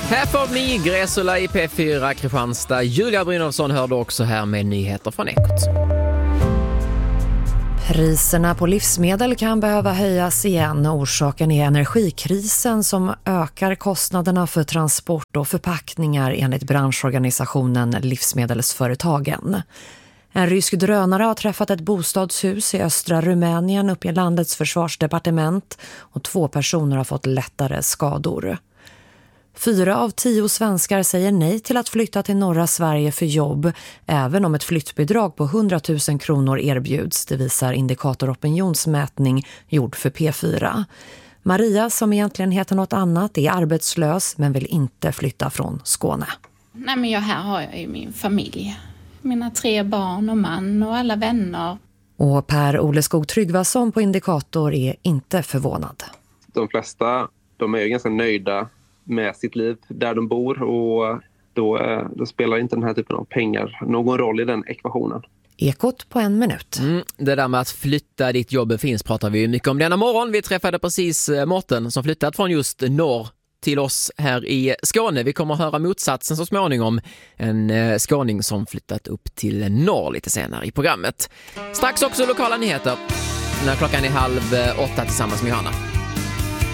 Här får mig Gräsola i P4 Kristianstad. Julia Brynolfsson hörde också här med nyheter från Ekot. Priserna på livsmedel kan behöva höjas igen. Orsaken är energikrisen som ökar kostnaderna för transport och förpackningar enligt branschorganisationen Livsmedelsföretagen. En rysk drönare har träffat ett bostadshus i östra Rumänien upp i landets försvarsdepartement och 2 personer har fått lättare skador. 4 av 10 svenskar säger nej till att flytta till norra Sverige för jobb, även om ett flyttbidrag på 100 000 kronor erbjuds. Det visar Indikator opinionsmätning gjord för P4. Maria, som egentligen heter något annat, är arbetslös men vill inte flytta från Skåne. Nej, men här har jag ju min familj. Mina 3 barn och man och alla vänner. Och Per Oleskog Tryggvason på Indikator är inte förvånad. De flesta, de är ju ganska nöjda med sitt liv där de bor och då spelar inte den här typen av pengar någon roll i den ekvationen. Ekot på 1 minut. Det där med att flytta ditt jobb finns pratar vi mycket om denna morgon. Vi träffade precis Morten som flyttat från just norr till oss här i Skåne. Vi kommer att höra motsatsen så småningom. En skåning som flyttat upp till norr lite senare i programmet. Strax också lokala nyheter när klockan är 7:30 tillsammans med Johanna.